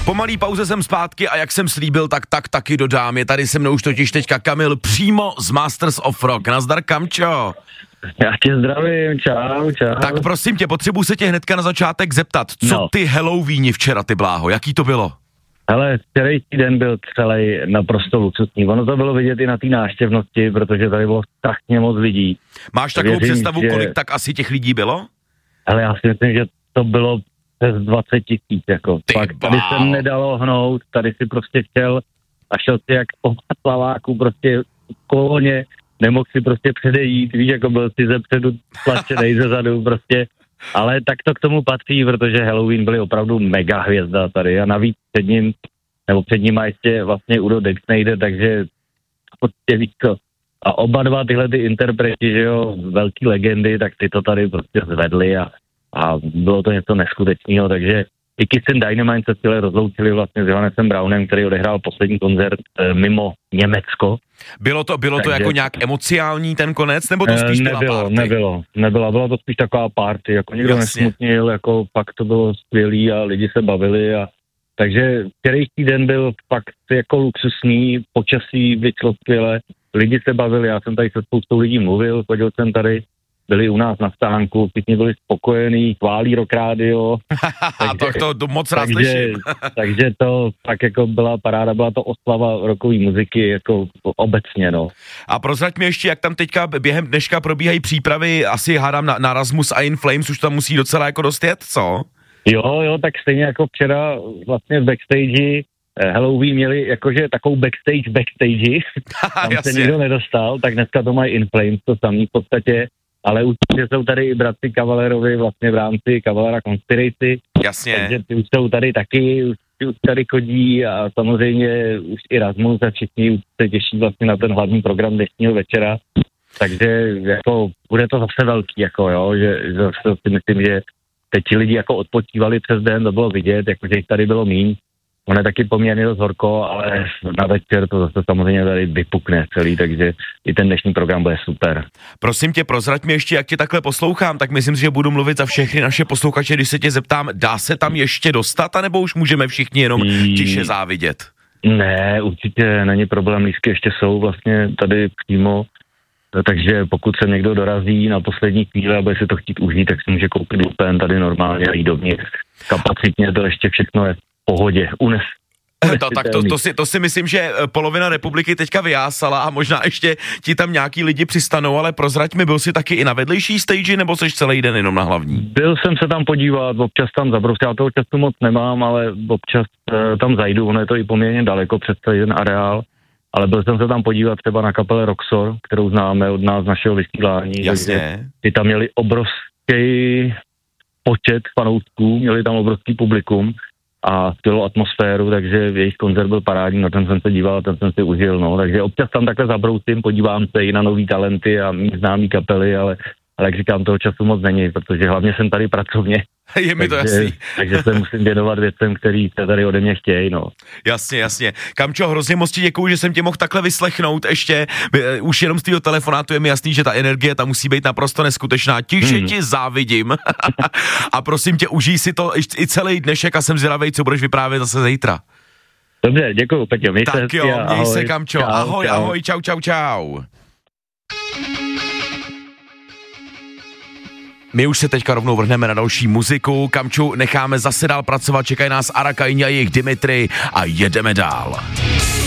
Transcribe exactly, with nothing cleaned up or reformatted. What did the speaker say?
Po malý pauze jsem zpátky a jak jsem slíbil, tak tak taky dodám. Je tady se mnou už totiž teďka Kamil přímo z Masters of Rock. Nazdar, Kamčo. Já tě zdravím, čau, čau. Tak prosím tě, potřebuji se tě hnedka na začátek zeptat, co no. ty Halloweeni včera, ty bláho, jaký to bylo? Hele, včerejší den byl celý naprosto luxusní. Ono to bylo vidět i na té návštěvnosti, protože tady bylo strašně moc lidí. Máš takovou Věřím, představu, že... kolik tak asi těch lidí bylo? Hele, já si myslím, že to bylo přes dvacet tisíc, jako. Ty Fakt, tady se nedalo hnout, tady si prostě chtěl a šel si jak po slaváku, prostě v koloně, nemohl si prostě předejít, víš, jako byl si zepředu tlačenej ze zadu, prostě. Ale tak to k tomu patří, protože Halloween byly opravdu mega hvězda tady a navíc před ním, nebo před ním má ještě vlastně Udo Dexnejder, takže prostě víš co. A oba dva tyhle ty interpreti, že jo, velký legendy, tak ty to tady prostě zvedli a, a bylo to něco neskutečného, takže i Kiss and Dynamite se celé rozloučili vlastně s Johannesem Brownem, který odehrál poslední koncert e, mimo Německo. Bylo to, bylo takže, to jako nějak emociální ten konec, nebo to spíš nebylo, byla party? Nebylo, nebylo, byla to spíš taková party, jako nikdo Jasně. nesmutnil, jako fakt to bylo skvělý a lidi se bavili a takže včerejší den byl fakt jako luxusní, počasí vyšlo skvěle, lidi se bavili, já jsem tady se spoustou lidí mluvil, chodil jsem tady, byli u nás na stánku, všichni byli spokojení, chválí Rock Radio. takže, to, to moc rád takže, slyším. takže to tak jako byla paráda, byla to oslava rockové muziky jako obecně, no. A prozrať mi ještě, jak tam teďka během dneška probíhají přípravy, asi hádám na, na Rasmus a In Flames, už tam musí docela jako dostět, co? Jo, jo, tak stejně jako včera vlastně v backstage Halloween měli jakože takovou backstage backstage, tam se nikdo nedostal, tak dneska to mají In Flames, to samý v podstatě, ale určitě jsou tady i bratři Cavalerovi vlastně v rámci Cavalera Conspiracy. Jasně. Takže ty už jsou tady taky, už, už tady chodí a samozřejmě už i Rasmus a všichni už se těší vlastně na ten hlavní program dnešního večera. Takže jako bude to zase velký, jako jo, že, že si myslím, že teď ti lidi jako odpočívali přes den, to bylo vidět, jakože jich tady bylo míň. On je taky poměrně dost horko, ale na večer to zase samozřejmě tady vypukne celý, takže i ten dnešní program bude super. Prosím tě, prozrať mi ještě, jak tě takhle poslouchám, tak myslím si, že budu mluvit za všechny naše posluchače, když se tě zeptám, dá se tam ještě dostat, anebo už můžeme všichni jenom tiše závidět? Ne, určitě není problém, lístky ještě jsou vlastně tady přímo, takže pokud se někdo dorazí na poslední chvíli a bude si to chtít užít, tak si může koupit lupen tady normálně a jít dovnitř. Kapacitně to ještě všechno je pohodě, unes. To, tak to, to, si, to si myslím, že polovina republiky teďka vyjásala a možná ještě ti tam nějaký lidi přistanou, ale prozrať mi, byl jsi taky i na vedlejší stage, nebo jsi celý den jenom na hlavní? Byl jsem se tam podívat, občas tam zabrousit, já toho času moc nemám, ale občas uh, tam zajdu, ono je to i poměrně daleko přes celý ten areál, ale byl jsem se tam podívat třeba na kapele Roxor, kterou známe od nás, našeho vysílání. Jasně. Ty tam měli obrovský počet fanoušků, měli tam obrovský publikum a skvělou atmosféru, takže jejich koncert byl parádní, na ten jsem se díval a ten jsem si užil, no, takže občas tam takhle zabrousím, podívám se i na nový talenty a mý známý kapely, ale, ale jak říkám, toho času moc není, protože hlavně jsem tady pracovně. Je mi to takže, jasný. takže se musím věnovat věcem, který se tady ode mě chtějí, no. Jasně, jasně. Kamčo, hrozně moc ti děkuju, že jsem tě mohl takhle vyslechnout ještě. Už jenom z tého telefonátu je mi jasný, že ta energie tam musí být naprosto neskutečná. Tiše hmm. ti závidím. A prosím tě, užij si to i celý dnešek a jsem zvědavej, co budeš vyprávět zase zítra. Dobře, děkuju, Peťo. Měj tak se jo, měj ahoj. se, Kamčo. Čau, ahoj, čau. ahoj, čau, čau, čau. My už se teďka rovnou vrhneme na další muziku. Kamču, necháme zase dál pracovat, čekají nás Arakaini a jejich Dimitri a jedeme dál.